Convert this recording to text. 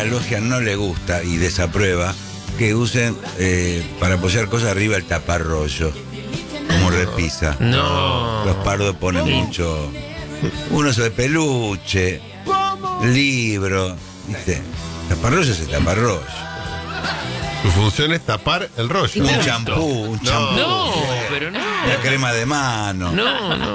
logia no le gusta y desaprueba que usen para apoyar cosas arriba el taparrollo, como repisa. No. Los pardos ponen mucho. Uno de peluche, libro, ¿viste? Taparrollo es el taparrollo. Su función es tapar el rollo. Un champú, No, pero no. una crema de mano. No.